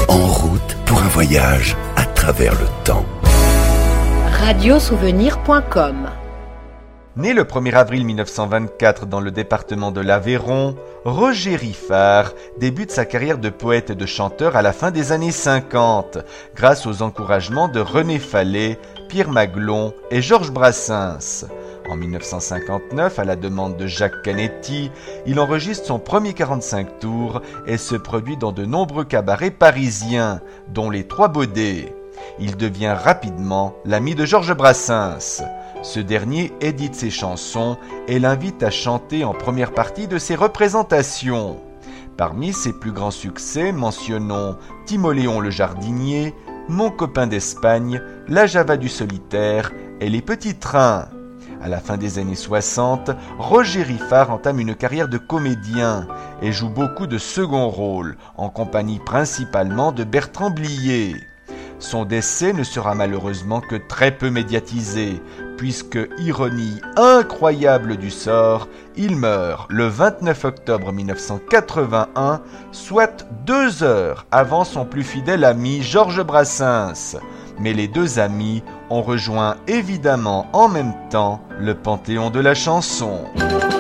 En route pour un voyage à travers le temps. Radiosouvenir.com. Né le 1er avril 1924 dans le département de l'Aveyron, Roger Riffard débute sa carrière de poète et de chanteur à la fin des années 50, grâce aux encouragements de René Fallet, Pierre Maglon et Georges Brassens. En 1959, à la demande de Jacques Canetti, il enregistre son premier 45 tours et se produit dans de nombreux cabarets parisiens, dont les Trois Baudets. Il devient rapidement l'ami de Georges Brassens. Ce dernier édite ses chansons et l'invite à chanter en première partie de ses représentations. Parmi ses plus grands succès, mentionnons Timoléon le jardinier, Mon copain d'Espagne, La Java du solitaire et Les petits trains. À la fin des années 60, Roger Riffard entame une carrière de comédien et joue beaucoup de second rôles, en compagnie principalement de Bertrand Blier. Son décès ne sera malheureusement que très peu médiatisé, puisque, ironie incroyable du sort, il meurt le 29 octobre 1981, soit 2 heures avant son plus fidèle ami Georges Brassens. Mais les deux amis ont rejoint évidemment en même temps le panthéon de la chanson.